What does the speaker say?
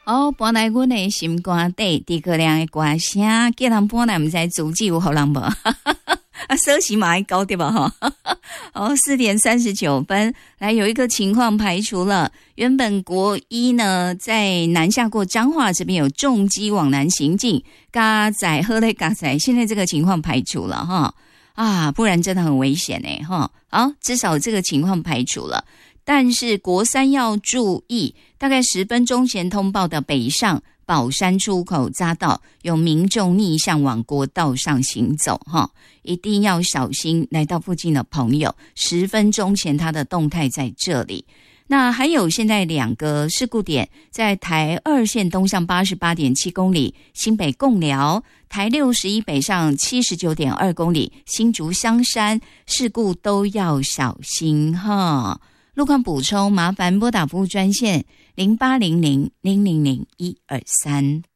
搬来阮的心肝底，诸葛亮的歌声，叫人搬来，毋知主旨有互人无？收息嘛还高对吧？4点39分，来有一个情况排除了。原本国一呢，在南下过彰化这边有重机往南行进，嘎仔喝嘞嘎仔，现在这个情况排除了哈。不然真的很危险哈。好，至少这个情况排除了。但是国三要注意，大概10分钟前通报的北上宝山出口匝道有民众逆向往国道上行走一定要小心。来到附近的朋友，10分钟前他的动态在这里。那还有现在2个事故点，在台2线东向 88.7 公里新北贡寮，台61北上 79.2 公里新竹香山，事故都要小心哈。路况补充，麻烦拨打服务专线0800-000-123。